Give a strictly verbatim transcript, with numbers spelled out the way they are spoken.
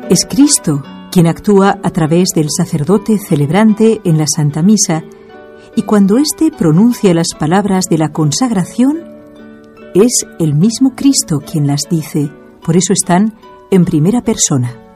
Es Cristo quien actúa a través del sacerdote celebrante en la Santa Misa, y cuando éste pronuncia las palabras de la consagración, es el mismo Cristo quien las dice, por eso están en primera persona.